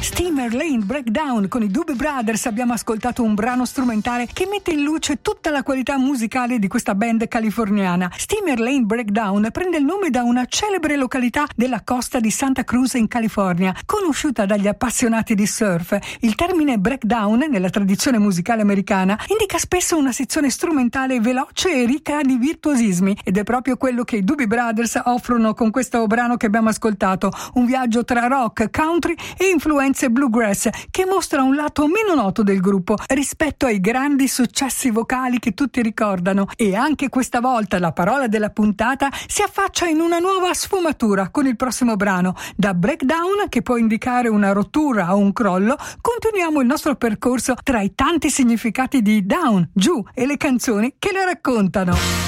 Steamer Lane Breakdown. Con i Doobie Brothers abbiamo ascoltato un brano strumentale che mette in luce tutta la qualità musicale di questa band californiana. Steamer Lane Breakdown prende il nome da una celebre località della costa di Santa Cruz in California, conosciuta dagli appassionati di surf. Il termine breakdown, nella tradizione musicale americana, indica spesso una sezione strumentale veloce e ricca di virtuosismi, ed è proprio quello che i Doobie Brothers offrono con questo brano che abbiamo ascoltato, un viaggio tra rock, country e influenze bluegrass che mostra un lato meno noto del gruppo rispetto ai grandi successi vocali che tutti ricordano. E anche questa volta la parola della puntata si affaccia in una nuova sfumatura con il prossimo brano. Da breakdown, che può indicare una rottura o un crollo, continuiamo il nostro percorso tra i tanti significati di down, giù e le canzoni che le raccontano.